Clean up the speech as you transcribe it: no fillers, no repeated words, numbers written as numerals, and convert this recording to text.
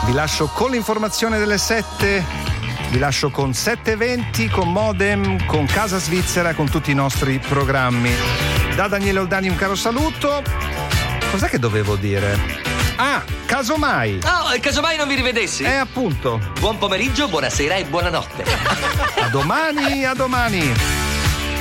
Vi lascio con l'informazione delle 7. Vi lascio con 720, con Modem, con Casa Svizzera, con tutti i nostri programmi. Da Daniele Oldani un caro saluto. Cos'è che dovevo dire? Ah, casomai. Oh, casomai non vi rivedessi. Appunto. Buon pomeriggio, buonasera e buonanotte. A domani, a domani.